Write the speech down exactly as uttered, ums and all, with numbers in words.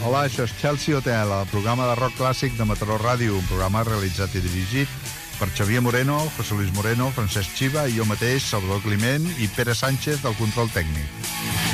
Hola, això és Chelsea Hotel, el programa de rock clàssic de Mataró Ràdio, un programa realitzat i dirigit per Xavier Moreno, José Luis Moreno, Francesc Chiva i jo mateix, Salvador Climent i Pere Sánchez del control tècnic.